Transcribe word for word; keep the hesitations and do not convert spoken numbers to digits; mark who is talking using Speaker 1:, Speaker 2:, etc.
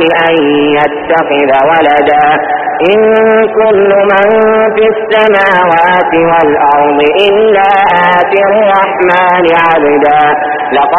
Speaker 1: أن يتخذ ولدا إن كل من في السماوات والأرض إلا آتي الرحمن عبدا لقد